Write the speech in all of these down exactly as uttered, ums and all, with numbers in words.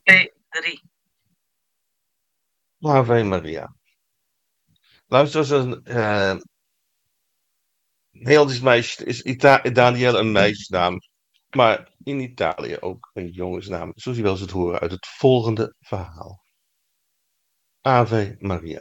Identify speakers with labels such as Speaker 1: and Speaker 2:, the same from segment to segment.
Speaker 1: twee, drie.
Speaker 2: Ave Maria. Luister eens, een, uh, Nederlands is, meisje, is Ita Danielle een meisjesnaam, maar in Italië ook een jongensnaam, zoals je wel zult horen uit het volgende verhaal. Ave Maria.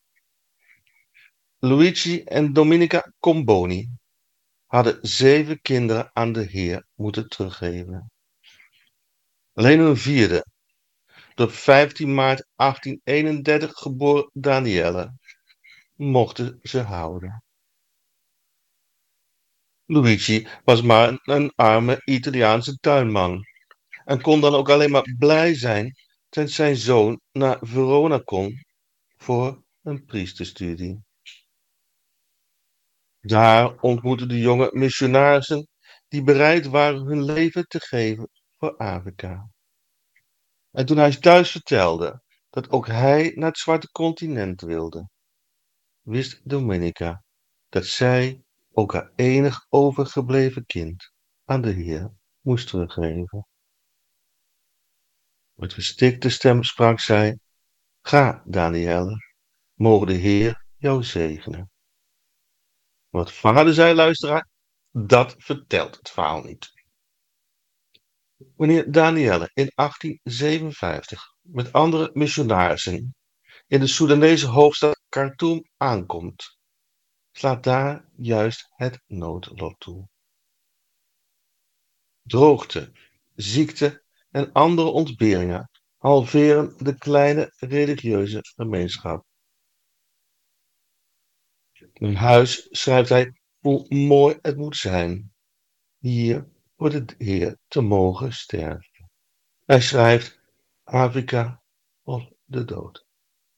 Speaker 2: Luigi en Domenica Comboni hadden zeven kinderen aan de Heer moeten teruggeven. Alleen hun vierde, de op vijftien maart achttienhonderdeenendertig geboren Danielle, mochten ze houden. Luigi was maar een arme Italiaanse tuinman en kon dan ook alleen maar blij zijn dat zijn zoon naar Verona kon voor een priesterstudie. Daar ontmoette de jonge missionarissen die bereid waren hun leven te geven voor Afrika. En toen hij thuis vertelde dat ook hij naar het Zwarte Continent wilde, wist Domenica dat zij ook haar enig overgebleven kind aan de Heer moest teruggeven. Met verstikte stem sprak zij: Ga, Danielle, mogen de Heer jou zegenen. Wat vader zei, luisteraar, dat vertelt het verhaal niet. Wanneer Danielle in achttienzevenenvijftig met andere missionarissen in de Soedanese hoofdstad Khartoum aankomt, slaat daar juist het noodlot toe. Droogte, ziekte en andere ontberingen halveren de kleine religieuze gemeenschap. In huis schrijft hij hoe mooi het moet zijn hier voor de Heer te mogen sterven. Hij schrijft Afrika of de dood.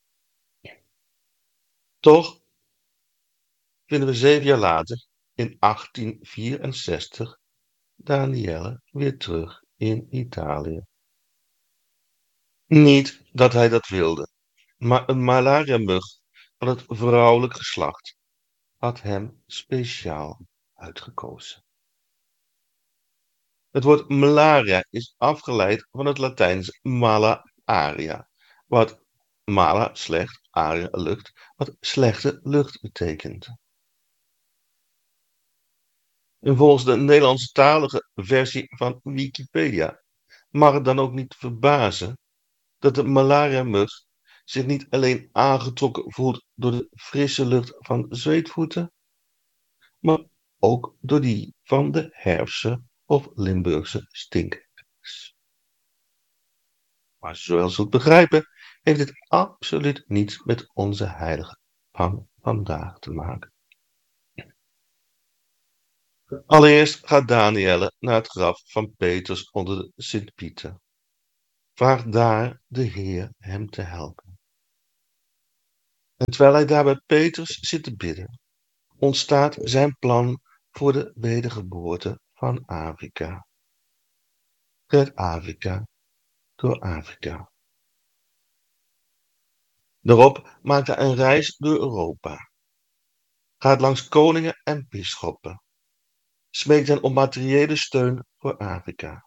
Speaker 2: Toch vinden we zeven jaar later, in achttienvierenzestig, Danielle weer terug in Italië. Niet dat hij dat wilde, maar een malariamug van het vrouwelijk geslacht had hem speciaal uitgekozen. Het woord malaria is afgeleid van het Latijns mala aria, wat mala slecht, aria lucht, wat slechte lucht betekent. En volgens de Nederlandstalige versie van Wikipedia mag het dan ook niet verbazen dat de malaria-mug zich niet alleen aangetrokken voelt door de frisse lucht van zweetvoeten, maar ook door die van de herfstse of Limburgse stinkers. Maar zoals we het begrijpen, heeft dit absoluut niets met onze heilige van vandaag te maken. Allereerst gaat Danielle naar het graf van Petrus onder de Sint-Pieter. Vraagt daar de Heer hem te helpen. En terwijl hij daar bij Petrus zit te bidden, ontstaat zijn plan voor de wedergeboorte van Afrika. Red Afrika door Afrika. Daarop maakt hij een reis door Europa. Gaat langs koningen en bisschoppen. Smeekt hen om materiële steun voor Afrika.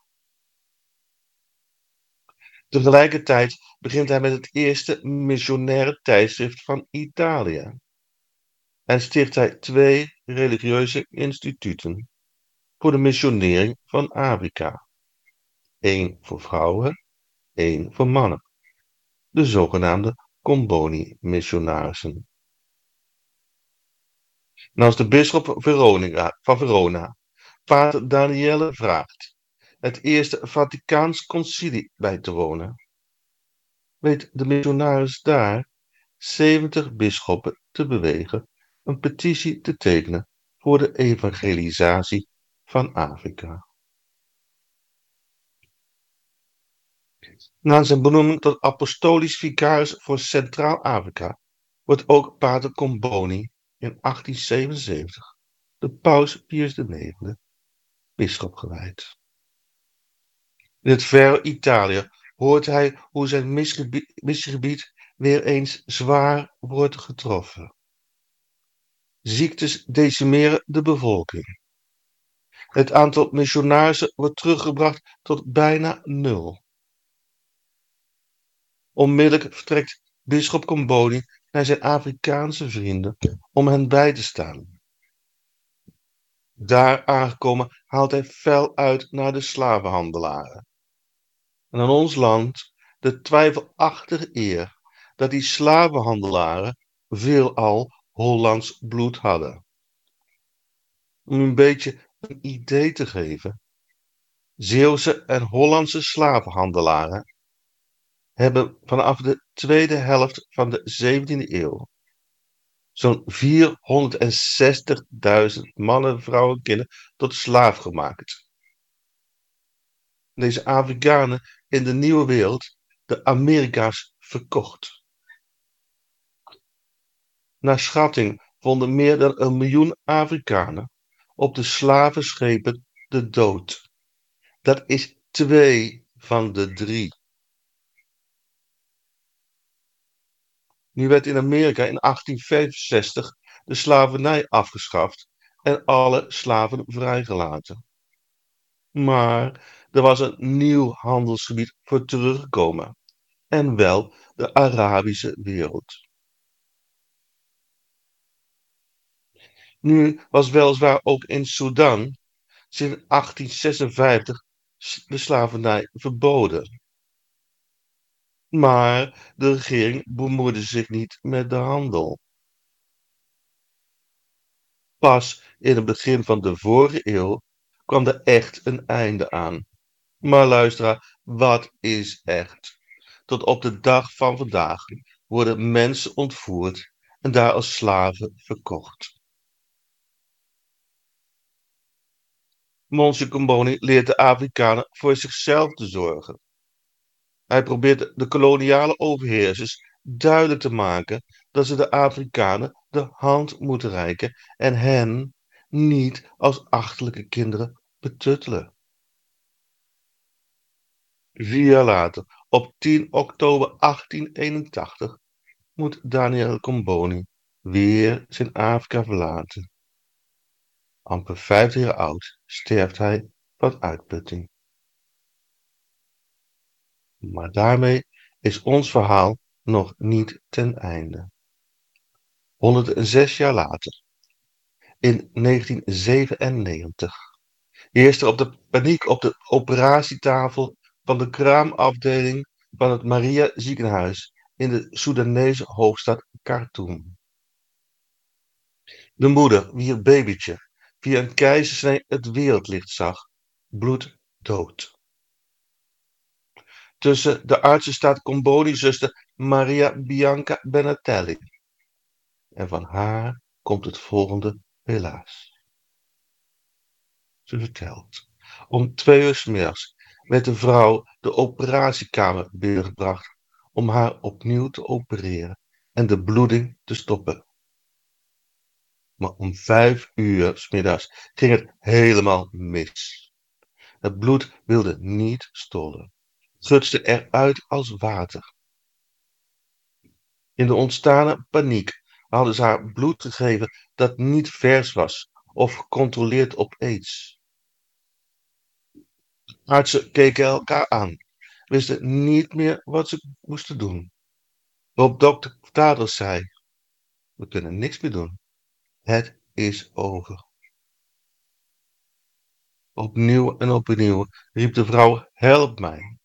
Speaker 2: Tegelijkertijd begint hij met het eerste missionaire tijdschrift van Italië. En sticht hij twee religieuze instituten voor de missionering van Afrika. Eén voor vrouwen, één voor mannen. De zogenaamde Comboni-missionarissen. En als de bisschop Veronica, van Verona pater Danielle vraagt het eerste Vaticaans concilie bij te wonen, weet de missionaris daar zeventig bisschoppen te bewegen een petitie te tekenen voor de evangelisatie van Afrika. Na zijn benoeming tot apostolisch vicaris voor Centraal-Afrika wordt ook pater Comboni in achttienzevenenzeventig de paus Pius de negende bisschop gewijd. In het verre Italië hoort hij hoe zijn missiegebied weer eens zwaar wordt getroffen. Ziektes decimeren de bevolking. Het aantal missionarissen wordt teruggebracht tot bijna nul. Onmiddellijk vertrekt bisschop Comboni naar zijn Afrikaanse vrienden om hen bij te staan. Daar aangekomen haalt hij fel uit naar de slavenhandelaren. En aan ons land de twijfelachtige eer dat die slavenhandelaren veelal Hollands bloed hadden. Om u een beetje een idee te geven, Zeeuwse en Hollandse slavenhandelaren hebben vanaf de tweede helft van de zeventiende eeuw zo'n vierhonderdzestigduizend mannen, vrouwen en kinderen tot slaaf gemaakt. Deze Afrikanen in de nieuwe wereld, de Amerika's, verkocht. Naar schatting vonden meer dan een miljoen Afrikanen op de slavenschepen de dood. Dat is twee van de drie. Nu werd in Amerika in achttienvijfenzestig de slavernij afgeschaft en alle slaven vrijgelaten. Maar er was een nieuw handelsgebied voor teruggekomen, en wel de Arabische wereld. Nu was weliswaar ook in Sudan sinds achttienzesenvijftig de slavernij verboden. Maar de regering bemoeide zich niet met de handel. Pas in het begin van de vorige eeuw kwam er echt een einde aan. Maar luisteraar, wat is echt? Tot op de dag van vandaag worden mensen ontvoerd en daar als slaven verkocht. Monsieur Comboni leert de Afrikanen voor zichzelf te zorgen. Hij probeert de koloniale overheersers duidelijk te maken dat ze de Afrikanen de hand moeten reiken en hen niet als achterlijke kinderen betuttelen. Vier jaar later, op tien oktober achttieneenentachtig, moet Daniel Comboni weer zijn Afrika verlaten. Amper vijftig jaar oud sterft hij van uitputting. Maar daarmee is ons verhaal nog niet ten einde. honderdzes jaar later, in negentienzevenennegentig, heerst er op de paniek op de operatietafel van de kraamafdeling van het Maria ziekenhuis in de Soedanese hoofdstad Khartoum. De moeder, wie het babytje via een keizersnee het wereldlicht zag, bloeddood. Tussen de artsen staat Comboni-zuster Maria Bianca Benatelli. En van haar komt het volgende helaas. Ze vertelt. Om twee uur 's middags werd de vrouw de operatiekamer binnengebracht om haar opnieuw te opereren en de bloeding te stoppen. Maar om vijf uur 's middags ging het helemaal mis. Het bloed wilde niet stollen, gutste eruit als water. In de ontstane paniek hadden ze haar bloed gegeven dat niet vers was of gecontroleerd op aids. Artsen keken elkaar aan, wisten niet meer wat ze moesten doen. Waarop dokter Tadros zei: we kunnen niks meer doen. Het is over. Opnieuw en opnieuw riep de vrouw: help mij.